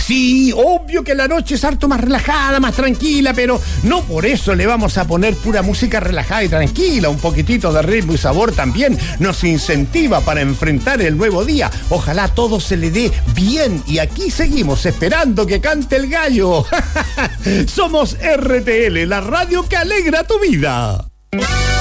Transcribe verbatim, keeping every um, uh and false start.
Sí, obvio que la noche es harto más relajada, más tranquila, pero no por eso le vamos a poner pura música relajada y tranquila. Un poquitito de ritmo y sabor también nos incentiva para enfrentar el nuevo día. Ojalá todo se le dé bien y aquí seguimos esperando que cante el gallo. Somos R T L, la radio que alegra tu vida.